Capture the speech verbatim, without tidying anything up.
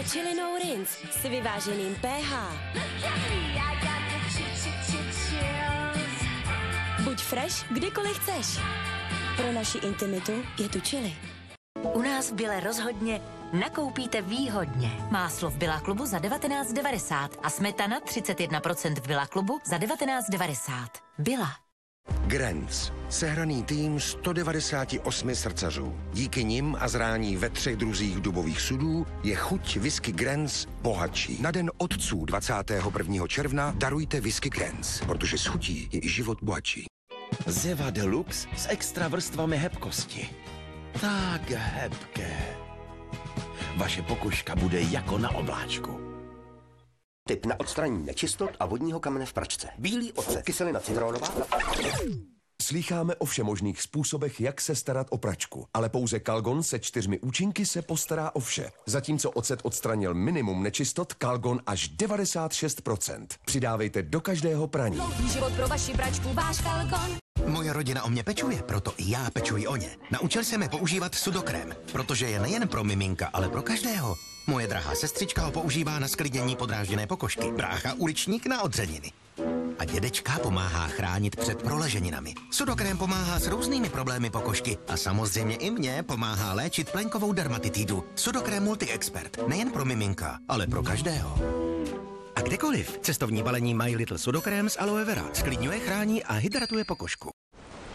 Chili No Rinse s vyváženým pH. Buď fresh, kdykoliv chceš. Pro naši intimitu je tu Chili. U nás v Bile rozhodně nakoupíte výhodně. Máslo v Billa Klubu za devatenáct devadesát a smetana třicet jedna procent v Billa Klubu za devatenáct devadesát. Billa. Grenz. Sehraný tým sto devadesát osm srdcařů. Díky nim a zrání ve třech druzích dubových sudů je chuť whisky Grenz bohatší. Na den otců dvacátého prvního června darujte whisky Grenz, protože s chutí je i život bohatší. Zeva Deluxe s extra vrstvami hebkosti. Tak hebké. Vaše pokožka bude jako na obláčku. Tip na odstranění nečistot a vodního kamene v pračce. Bílý ocet, kyselina citronová. Slýcháme o všemožných způsobech, jak se starat o pračku, ale pouze Calgon se čtyřmi účinky se postará o vše. Zatímco ocet odstranil minimum nečistot, Calgon až devadesát šest procent. Přidávejte do každého praní. Dlouhý život pro vaši pračku, váš Calgon. Moje rodina o mě pečuje, proto i já pečuji o ně. Naučil jsem je používat sudokrém, protože je nejen pro miminka, ale pro každého. Moje drahá sestřička ho používá na sklidnění podrážděné pokožky, brácha uličník na odřeniny. A dědečka pomáhá chránit před proleženinami. Sudokrém pomáhá s různými problémy pokožky a samozřejmě i mě pomáhá léčit plenkovou dermatitidu. Sudokrém Multi-Expert, nejen pro miminka, ale pro každého. A kdekoliv. Cestovní balení My Little Sudokrém z aloe vera. Sklidňuje, chrání a hydratuje pokožku.